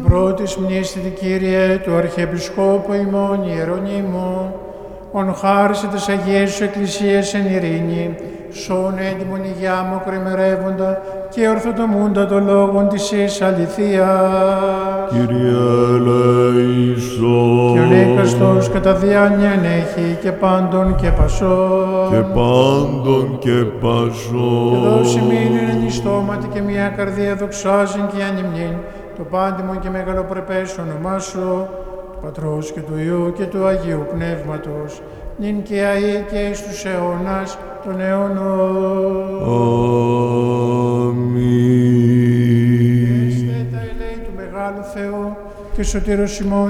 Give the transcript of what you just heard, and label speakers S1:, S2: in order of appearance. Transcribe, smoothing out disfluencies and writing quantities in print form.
S1: πρώτης μνήστητη Κύριε του Αρχιεπισκόπου ημών Ιερονύμου, ον χάρισε τες Αγίες σου Εκκλησίες εν ειρήνη, σών έντιμον υγειά μου κρεμερεύοντα και ορθοτομούντα το λόγον της εις αληθείας.
S2: Κύριε ελέησον.
S1: Και ο νέκαστος κατά διάνοιαν έχει και πάντων και πασών.
S2: Και πάντων και πασών.
S1: Και δώσει μείνουν εν ιστόματι και μια καρδία δοξάζειν και ανυμνήν, το πάντιμον και μεγαλοπρεπές όνομά σου, του Πατρός και του Υιού και του Αγίου Πνεύματος, νυν και αεί και εις τους αιώνας των αιώνων.
S2: Αμήν.
S1: Εστε τα ελέη του Μεγάλου Θεού και σωτήρος ημών